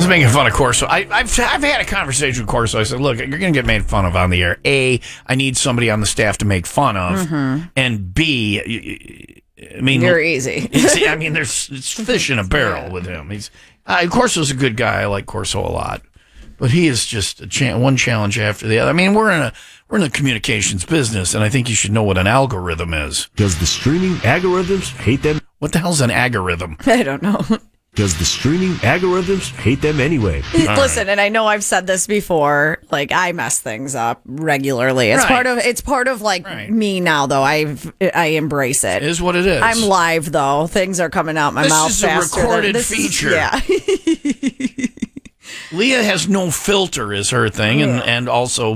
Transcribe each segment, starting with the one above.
making fun of Corso. I've had a conversation with Corso. I said, look, you're going to get made fun of on the air. A, I need somebody on the staff to make fun of. And B, I mean, you're easy. I mean, it's fish in a barrel with him. Corso's a good guy. I like Corso a lot. But he is just one challenge after the other. I mean, we're in the communications business, and I think you should know what an algorithm is. Does the streaming algorithms hate them? What the hell's an algorithm? I don't know. Does the streaming algorithms hate them anyway? Listen, and I know I've said this before, like I mess things up regularly. It's part of me now though. I embrace it. It is what it is. I'm live though. Things are coming out my mouth faster. This is a recorded feature. Leah has no filter is her thing, and also,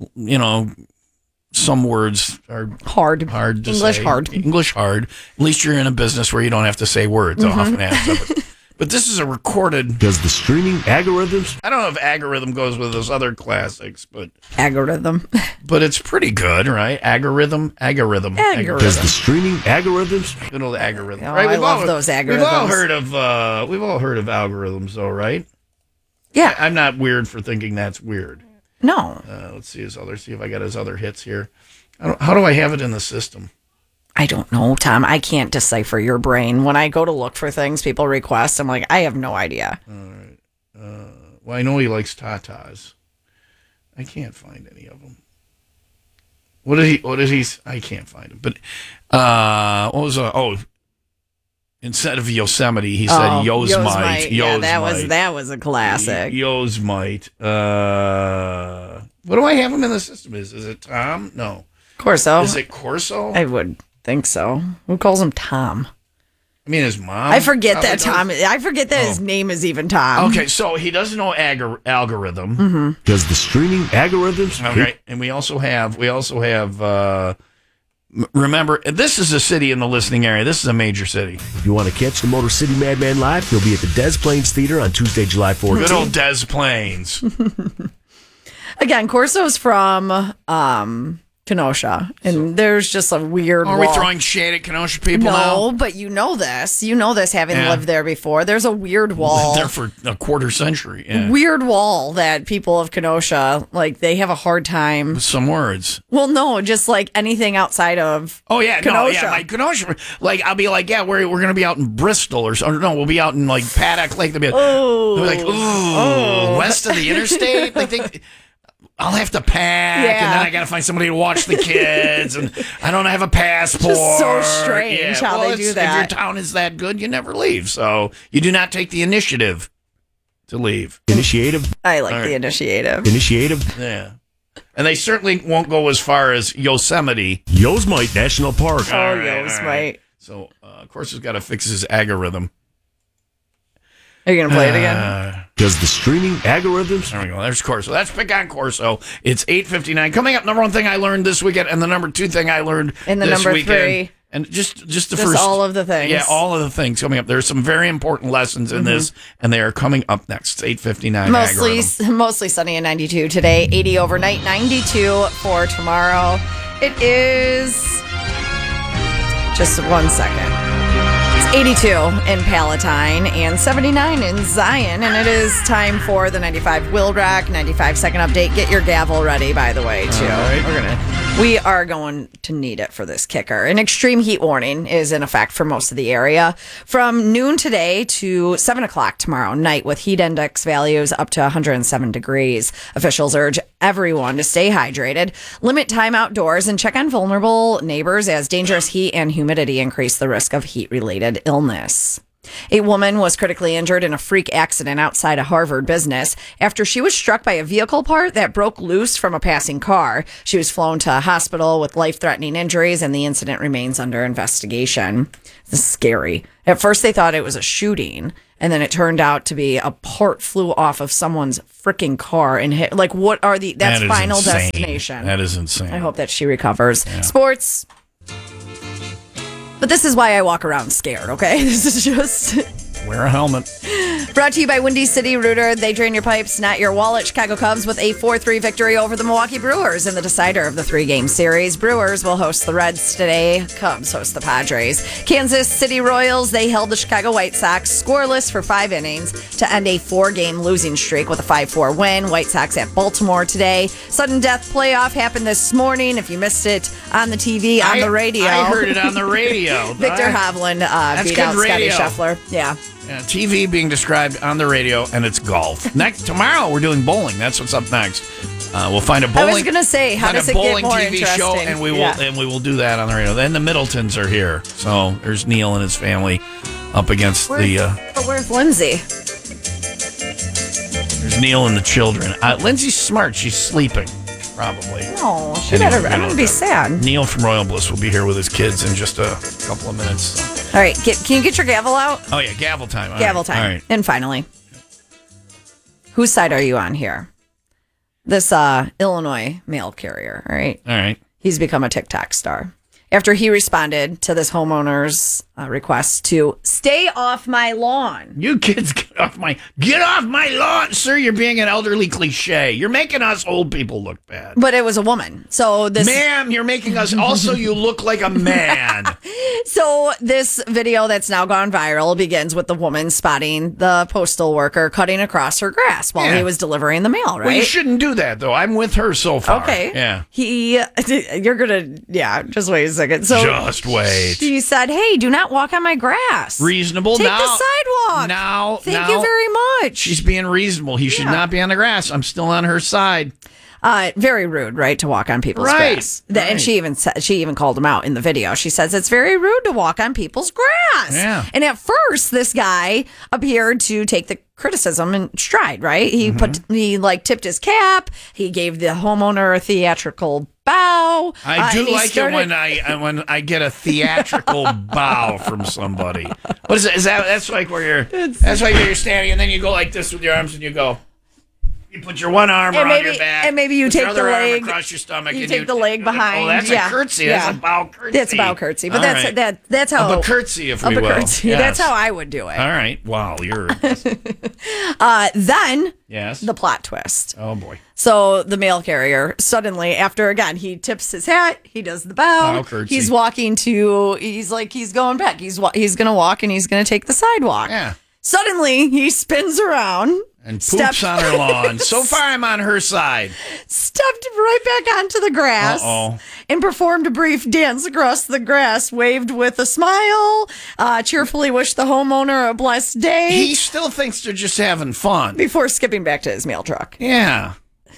some words are hard to English say. hard. English hard. At least you're in a business where you don't have to say words often. But this is a recorded. Does the streaming algorithms? I don't know if algorithm goes with those other classics, but algorithm. But it's pretty good, right? Algorithm. Does the streaming algorithms? Good old algorithm. Oh, right? I love those algorithms. We've all heard of algorithms, though, right? Yeah. I'm not weird for thinking that's weird. No. Let's see see if I got his other hits here. How do I have it in the system? I don't know, Tom. I can't decipher your brain. When I go to look for things people request, I'm like, I have no idea. All right. Well, I know he likes tatas. I can't find any of them. What did he? I can't find him. But what was instead of Yosemite, he said Yosemite. Yeah, that was a classic. Yosemite. What do I have him in the system? Is it Tom? No. Corso. Is it Corso? I would think so. Who calls him Tom? I mean, his mom. I forget that Tom. I forget that his name is even Tom. Okay, so he doesn't know algorithm. Mm-hmm. Does the streaming algorithms? Okay, and we also have. Remember, this is a city in the listening area. This is a major city. If you want to catch the Motor City Madman live, he'll be at the Des Plaines Theater on Tuesday, July 14th. Good old Des Plaines. Again, Corso's from Kenosha, and there's just a weird Are wall. we throwing shade at Kenosha people now? No, but you know this. You know this, having lived there before. There's a weird wall. Lived there for a quarter century. Yeah. Weird wall that people of Kenosha, like, they have a hard time. With some words. Well, no, just like anything outside of Kenosha. Kenosha. Like Kenosha. Like, I'll be like, we're going to be out in Bristol or something. No, we'll be out in, like, Paddock Lake. They'll be like, west of the interstate? They think... I'll have to pack, and then I got to find somebody to watch the kids, and I don't have a passport. Just so strange how they do that. If your town is that good, you never leave. So you do not take the initiative to leave. Initiative? I like the initiative. Initiative? Yeah. And they certainly won't go as far as Yosemite. Yosemite National Park. Yosemite. Right. So, of course, he's got to fix his algorithm. Are you going to play it again? Does the streaming algorithms? There we go. There's Corso. Let's pick on Corso. It's 8:59. Coming up, number one thing I learned this weekend, and the number two thing I learned and the this number weekend. Three. And just the first. all of the things. Yeah, all of the things coming up. There's some very important lessons in this, and they are coming up next. It's 8:59. Mostly sunny and 92 today. 80 overnight, 92 for tomorrow. It is... Just 1 second. 82 in Palatine and 79 in Zion, and it is time for the 95 Will Rock 95-second update. Get your gavel ready, by the way, too. Right. We are going to need it for this kicker. An extreme heat warning is in effect for most of the area from noon today to 7 o'clock tomorrow night, with heat index values up to 107 degrees. Officials urge everyone to stay hydrated, limit time outdoors, and check on vulnerable neighbors as dangerous heat and humidity increase the risk of heat-related illness. A woman was critically injured in a freak accident outside a Harvard business after she was struck by a vehicle part that broke loose from a passing car. She was flown to a hospital with life-threatening injuries, and the incident remains under investigation. This is scary. At first, they thought it was a shooting, and then it turned out to be a part flew off of someone's freaking car and hit. Like, what are that's Final Destination. That is insane. I hope that she recovers. Yeah. Sports. But this is why I walk around scared, okay? This is just... Wear a helmet. Brought to you by Windy City Rooter. They drain your pipes, not your wallet. Chicago Cubs with a 4-3 victory over the Milwaukee Brewers in the decider of the 3-game series. Brewers will host the Reds today. Cubs host the Padres. Kansas City Royals, they held the Chicago White Sox scoreless for 5 innings to end a 4-game losing streak with a 5-4 win. White Sox at Baltimore today. Sudden death playoff happened this morning. If you missed it on the TV, on the radio. I heard it on the radio. Victor Hovland beat out Scotty Scheffler. Yeah. TV being described on the radio, and it's golf. Tomorrow we're doing bowling. That's what's up next. We'll find a bowling. I was going to say, how does it get more TV show, interesting? and we will do that on the radio. Then the Middletons are here, so there's Neil and his family up against But where's Lindsay? There's Neil and the children. Lindsay's smart. She's sleeping, probably. No, she better. I'm going to be sad. Neil from Royal Bliss will be here with his kids in just a couple of minutes. So. All right, can you get your gavel out? Oh yeah, gavel time. Gavel time. All right. And finally, whose side are you on here? This Illinois mail carrier. All right. All right. He's become a TikTok star after he responded to this homeowner's request to stay off my lawn. You kids get off my lawn, sir. You're being an elderly cliche. You're making us old people look bad. But it was a woman. So this Ma'am, you're making us also you look like a man. So this video that's now gone viral begins with the woman spotting the postal worker cutting across her grass while he was delivering the mail, right? Well, you shouldn't do that though. I'm with her so far. Okay. Yeah. Just wait a second. So just wait. She said, "Hey, do not walk on my grass. Reasonable. Take now, the sidewalk. Thank you very much." She's being reasonable. He should not be on the grass. I'm still on her side. Very rude, right, to walk on people's grass. Right. And she even called him out in the video. She says it's very rude to walk on people's grass. Yeah. And at first, this guy appeared to take the criticism in stride, right? He tipped his cap. He gave the homeowner a theatrical bow. I do like it when I get a theatrical bow from somebody. What is it? That's like where you're standing and then you go like this with your arms and you go. You put your one arm around your back, and maybe you take the leg across your stomach. You take the leg behind. Oh, that's a curtsy. That's a bow curtsy. That's a bow curtsy. But that's how a curtsy, if we will. Curtsy. Yes. That's how I would do it. All right. Wow, you're. Then yes, the plot twist. Oh boy. So the mail carrier suddenly, after again, he tips his hat, he does the bow. Curtsy. He's walking to. He's going back. He's going to walk and he's going to take the sidewalk. Yeah. Suddenly he spins around. And poops on her lawn. So far, I'm on her side. Stepped right back onto the grass. And performed a brief dance across the grass, waved with a smile, cheerfully wished the homeowner a blessed day. He still thinks they're just having fun. Before skipping back to his mail truck. Yeah.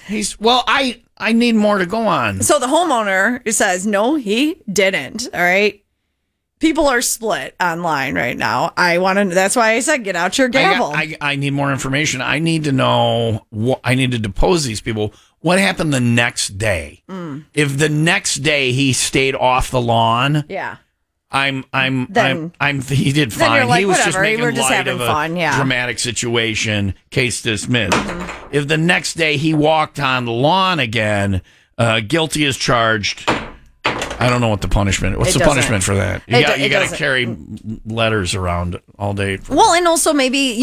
I need more to go on. So the homeowner says, no, he didn't. All right. People are split online right now. That's why I said, get out your gavel. I need more information. I need to know I need to depose these people. What happened the next day? If the next day he stayed off the lawn, he did fine. Like, he was whatever. just making We're just light of a fun, dramatic situation. Case dismissed. If the next day he walked on the lawn again, guilty as charged. I don't know what the punishment. What's the punishment for that? You got to carry letters around all day. Well, and also maybe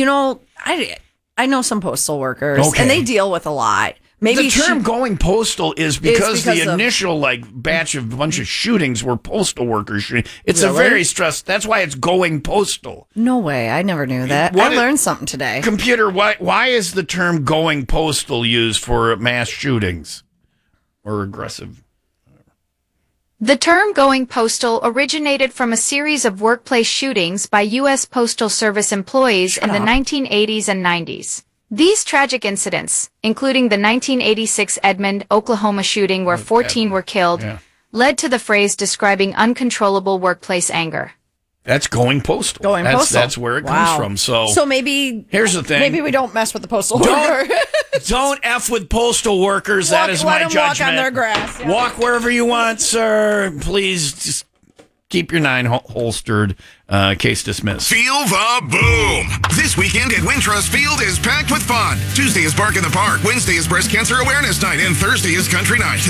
I know some postal workers, and they deal with a lot. Maybe the term "going postal" is because the initial batch of bunch of shootings were postal workers shooting. It's a very stressed. That's why it's going postal. No way! I never knew that. I learned something today. Computer, why is the term "going postal" used for mass shootings or aggressive? The term going postal originated from a series of workplace shootings by U.S. Postal Service employees in the 1980s and 90s. These tragic incidents, including the 1986 Edmond, Oklahoma shooting where 14 were killed, led to the phrase describing uncontrollable workplace anger. That's going postal. That's where it comes from. So maybe here's the thing. Maybe we don't mess with the postal worker. Don't F with postal workers. That is my judgment. Walk on their grass. Yeah. Walk wherever you want, sir. Please just keep your 9 holstered. Case dismissed. Feel the boom. This weekend at Wintrust Field is packed with fun. Tuesday is Bark in the Park. Wednesday is Breast Cancer Awareness Night. And Thursday is Country Night.